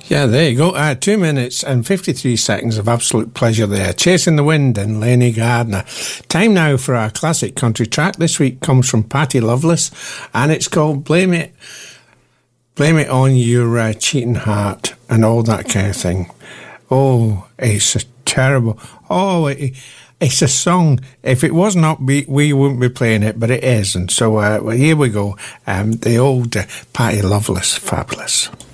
Yeah, there you go. 2 minutes and 53 seconds of absolute pleasure there. Chasing the Wind and Lenny Gardner. Time now for our classic country track. This week comes from Patty Loveless, and it's called Blame It on Your Cheating Heart and all that kind of thing. Oh, it's a terrible... it's a song. If it wasn't upbeat, we wouldn't be playing it, but it is. And so here we go. The old Patty Loveless, fabulous.